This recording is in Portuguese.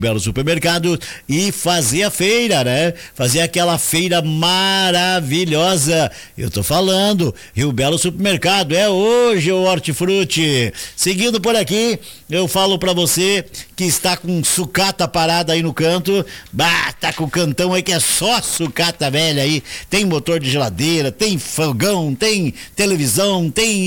Belo Supermercado e fazer a feira, né? Fazer aquela feira maravilhosa. Eu tô falando, Rio Belo Supermercado, é hoje o Hortifruti. Seguindo por aqui, eu falo pra você que está com sucata parada aí no canto, tá com o cantão aí que é só sucata velha aí, tem motor de geladeira, tem fogão, tem televisão, tem